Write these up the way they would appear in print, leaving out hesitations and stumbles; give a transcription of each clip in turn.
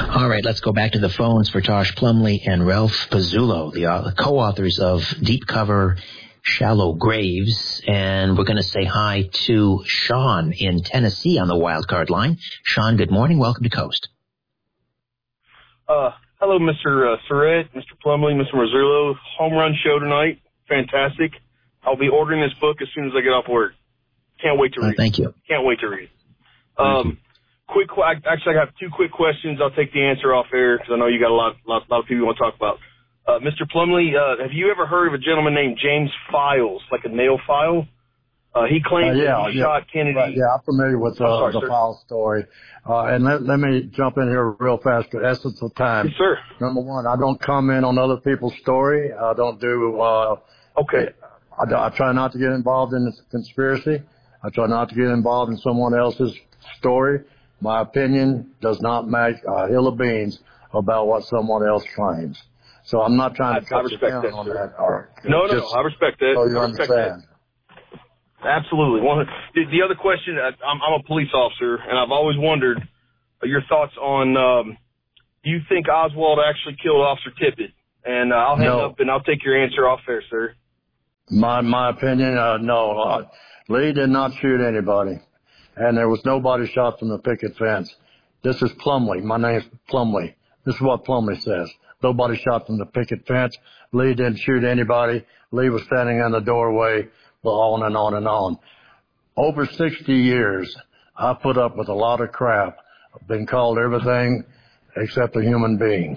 All right, let's go back to the phones for Tosh Plumley and Ralph Pizzullo, the co-authors of Deep Cover, Shallow Graves. And we're going to say hi to Sean in Tennessee on the wildcard line. Sean, good morning. Welcome to Coast. Hello, Mr. Surratt, Mr. Plumley, Mr. Marzullo. Home run show tonight. Fantastic. I'll be ordering this book as soon as I get off work. Can't wait to read. Thank you. Can't wait to read. Actually, I have two quick questions. I'll take the answer off air because I know you got a lot of people you want to talk about. Mr. Plumley, have you ever heard of a gentleman named James Files, like a nail file? He claims that he shot Kennedy. Right, yeah, I'm familiar with the Files story. And let me jump in here real fast for essence of time. Yes, sir. Number one, I don't comment on other people's story. I don't do. Okay. I try not to get involved in this conspiracy. I try not to get involved in someone else's story. My opinion does not make a hill of beans about what someone else claims. So I'm not trying to cut you down on that. No, I respect that. So you understand. Absolutely. The other question, I'm a police officer, and I've always wondered your thoughts on, do you think Oswald actually killed Officer Tippit? And I'll hang up and I'll take your answer off there, sir. My opinion, no. Lee did not shoot anybody, and there was nobody shot from the picket fence. This is Plumley. My name's Plumley. This is what Plumley says. Nobody shot from the picket fence. Lee didn't shoot anybody. Lee was standing in the doorway, on and on and on. Over 60 years, I put up with a lot of crap. I've been called everything except a human being.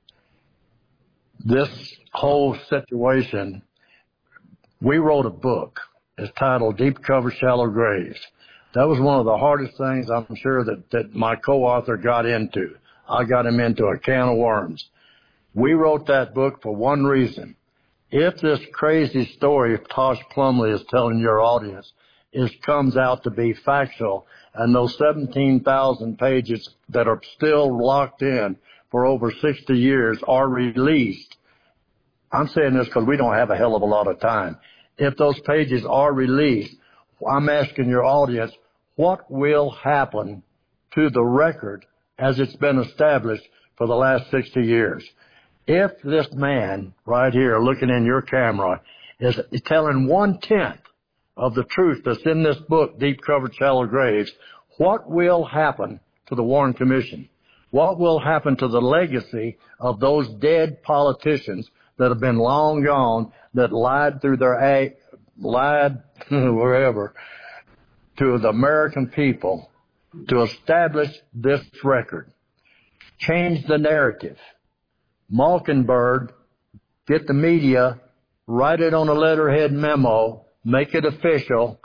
This whole situation, we wrote a book. It's titled Deep Cover, Shallow Graves. That was one of the hardest things I'm sure that my co-author got into. I got him into a can of worms. We wrote that book for one reason. If this crazy story Tosh Plumley is telling your audience comes out to be factual, and those 17,000 pages that are still locked in for over 60 years are released, I'm saying this because we don't have a hell of a lot of time. If those pages are released, I'm asking your audience, what will happen to the record as it's been established for the last 60 years? If this man right here looking in your camera is telling 1/10 of the truth that's in this book, Deep Covered Shallow Graves, what will happen to the Warren Commission? What will happen to the legacy of those dead politicians that have been long gone, that lied through their wherever to the American people to establish this record? Change the narrative. Mockingbird, get the media, write it on a letterhead memo, make it official,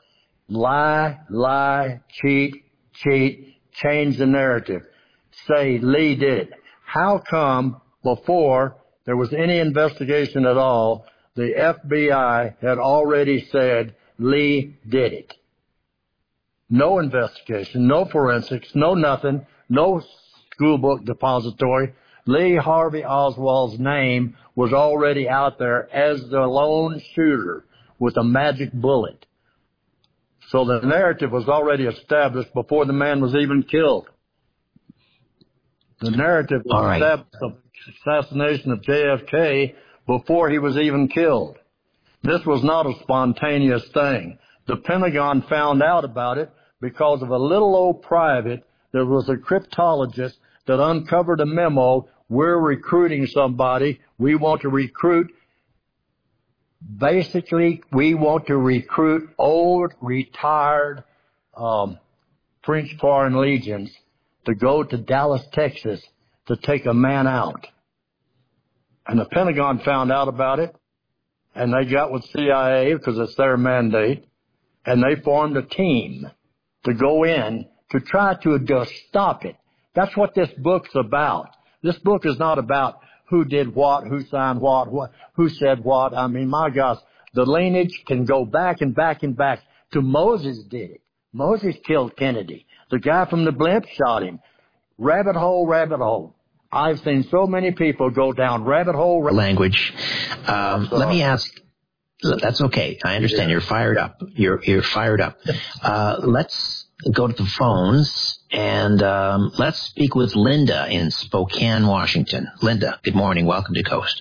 lie, cheat, change the narrative. Say Lee did it. How come before there was any investigation at all, the FBI had already said Lee did it? No investigation, no forensics, no nothing, no school book depository. Lee Harvey Oswald's name was already out there as the lone shooter with a magic bullet. So the narrative was already established before the man was even killed. The narrative was established of the assassination of JFK before he was even killed. This was not a spontaneous thing. The Pentagon found out about it because of a little old private that was a cryptologist that uncovered a memo. We're recruiting somebody. We want to recruit. Basically, we want to recruit old, retired French Foreign Legions to go to Dallas, Texas to take a man out. And the Pentagon found out about it, and they got with CIA because it's their mandate, and they formed a team to go in to try to just stop it. That's what this book's about. This book is not about who did what, who signed what, who said what. I mean, my gosh, the lineage can go back and back and back to Moses did it. Moses killed Kennedy. The guy from the blimp shot him. Rabbit hole. I've seen so many people go down rabbit hole. Language. Let me ask. That's okay. I understand. You're fired up. You're fired up. Let's go to the phones. And let's speak with Linda in Spokane, Washington. Linda, good morning. Welcome to Coast.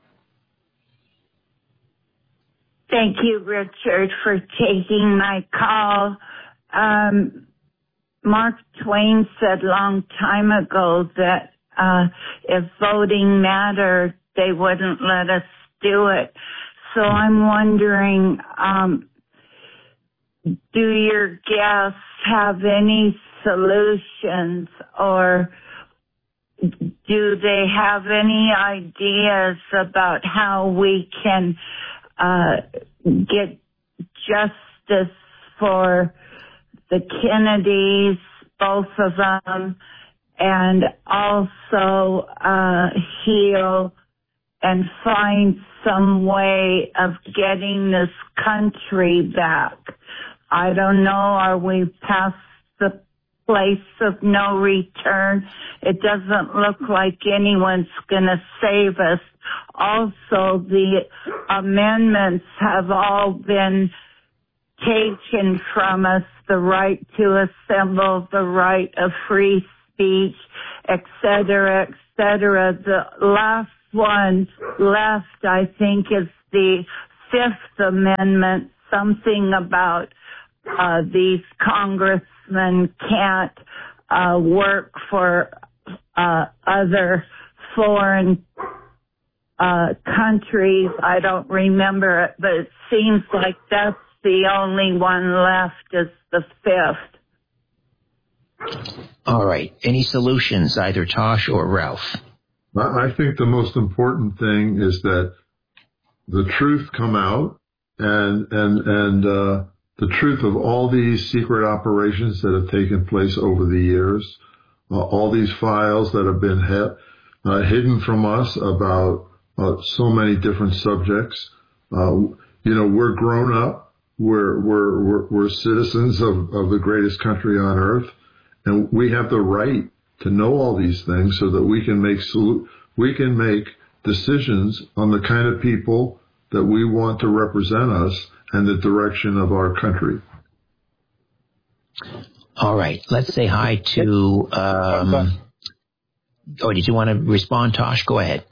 Thank you, Richard, for taking my call. Mark Twain said a long time ago that if voting mattered, they wouldn't let us do it. So I'm wondering, do your guests have any solutions, or do they have any ideas about how we can get justice for the Kennedys, both of them, and also heal and find some way of getting this country back? I don't know, are we past the place of no return? It doesn't look like anyone's going to save us. Also, the amendments have all been taken from us, the right to assemble, the right of free speech, et cetera, et cetera. The last one left, I think, is the Fifth Amendment, something about these congressmen can't work for other foreign countries. I don't remember it, but it seems like that's the only one left is the Fifth. All right. Any solutions, either Tosh or Ralph? I think the most important thing is that the truth come out and the truth of all these secret operations that have taken place over the years, all these files that have been hidden from us about so many different subjects. We're grown up. We're citizens of the greatest country on earth, and we have the right to know all these things so that we can make decisions on the kind of people that we want to represent us and the direction of our country. All right. Let's say hi to... did you want to respond, Tosh? Go ahead.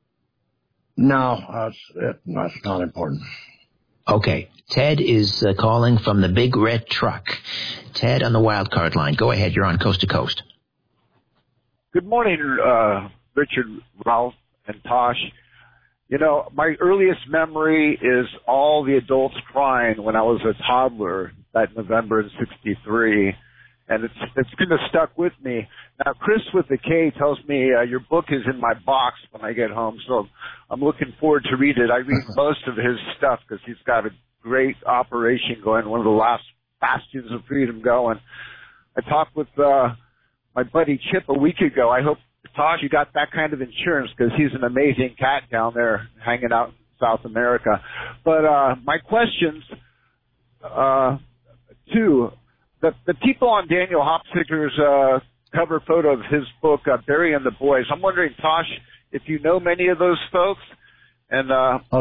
No, that's not important. Okay. Ted is calling from the Big Red Truck. Ted on the wildcard line. Go ahead. You're on Coast to Coast. Good morning, Richard, Ralph, and Tosh. You know, my earliest memory is all the adults crying when I was a toddler that November in '63, and it's kind of stuck with me. Now, Chris with the K tells me your book is in my box when I get home, so I'm looking forward to read it. I read most of his stuff because he's got a great operation going, one of the last bastions of freedom going. I talked with my buddy Chip a week ago. I hope, Tosh, you got that kind of insurance because he's an amazing cat down there hanging out in South America. But my questions, two, the people on Daniel Hopsicker's cover photo of his book, Burying the Boys, I'm wondering, Tosh, if you know many of those folks. And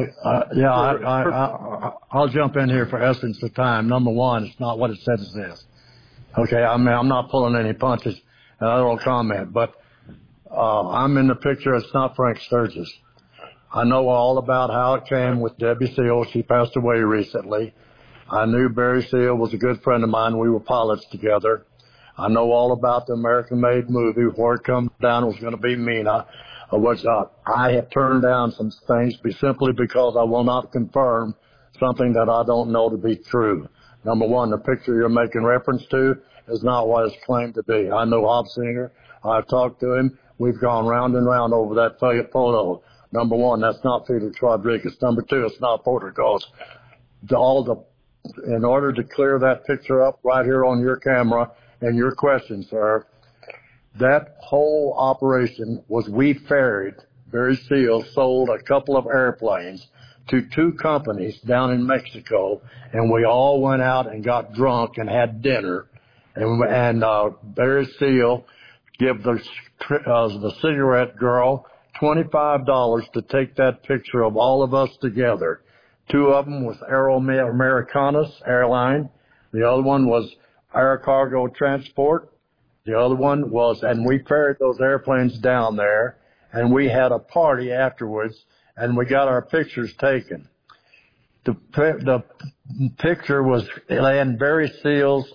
I'll jump in here for essence of time. Number one, it's not what it says it is. Okay, I mean, I'm not pulling any punches, and I don't comment, but I'm in the picture. It's not Frank Sturgis. I know all about how it came with Debbie Seal. She passed away recently. I knew Barry Seal was a good friend of mine. We were pilots together. I know all about the American-made movie, where it comes down was going to be Mina, which I have turned down some things simply because I will not confirm something that I don't know to be true. Number one, the picture you're making reference to is not what it's claimed to be. I know Hopsinger. I've talked to him. We've gone round and round over that photo. Number one, that's not Felix Rodriguez. Number two, it's not Portergos. In order to clear that picture up right here on your camera and your question, sir, that whole operation was we ferried. Barry Seal sold a couple of airplanes to two companies down in Mexico, and we all went out and got drunk and had dinner. And Barry Seal gave the cigarette girl $25 to take that picture of all of us together. Two of them was Aero Americanas Airline. The other one was Air Cargo Transport. The other one was, and we ferried those airplanes down there, and we had a party afterwards, and we got our pictures taken. The picture was in Barry Seal's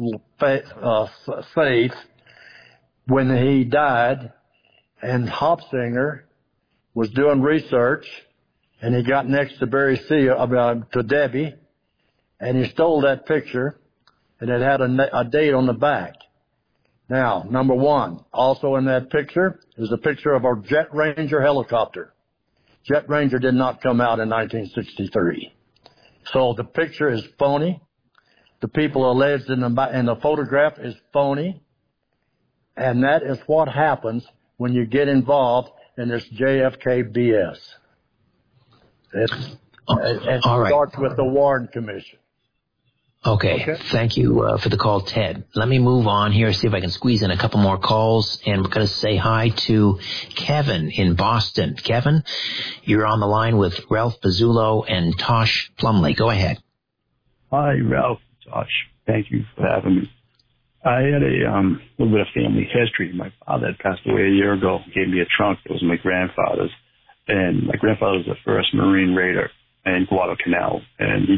safe when he died, and Hopsinger was doing research, and he got next to Barry Seal, to Debbie, and he stole that picture, and it had a date on the back. Now, number one, also in that picture is a picture of our Jet Ranger helicopter. Jet Ranger did not come out in 1963. So the picture is phony. The people alleged in the photograph is phony. And that is what happens when you get involved in this JFK BS. It starts with the Warren Commission. Okay. Thank you for the call, Ted. Let me move on here, see if I can squeeze in a couple more calls. And we're going to say hi to Kevin in Boston. Kevin, you're on the line with Ralph Pizzulo and Tosh Plumley. Go ahead. Hi, Ralph, Tosh. Thank you for having me. I had a little bit of family history. My father had passed away a year ago. He gave me a trunk. It was my grandfather's. And my grandfather was the first Marine raider in Guadalcanal. And he